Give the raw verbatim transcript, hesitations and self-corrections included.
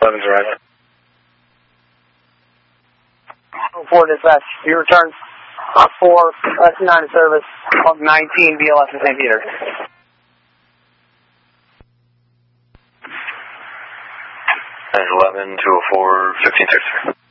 eleven's arriving. four dispatch, you return four, S nine service, nineteen B L S in Saint Peter. nine eleven, two oh four, fifteen six.